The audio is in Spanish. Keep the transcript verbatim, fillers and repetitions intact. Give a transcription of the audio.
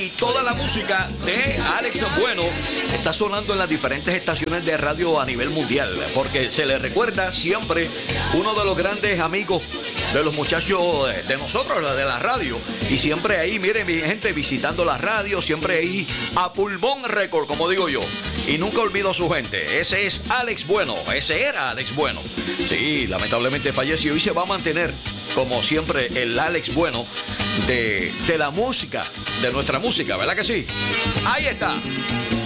y toda la música de Alex Bueno está sonando en las diferentes estaciones de radio a nivel mundial, porque se le recuerda siempre uno de los grandes amigos de los muchachos de nosotros, de la radio, y siempre ahí, miren mi gente, visitando la radio, siempre ahí a pulmón récord, como digo yo, y nunca olvido a su gente. Ese es Alex Bueno, ese era Alex Bueno. Sí, lamentablemente falleció y se va a mantener como siempre el Alex Bueno de, de la música, de nuestra música, ¿verdad que sí? Ahí está.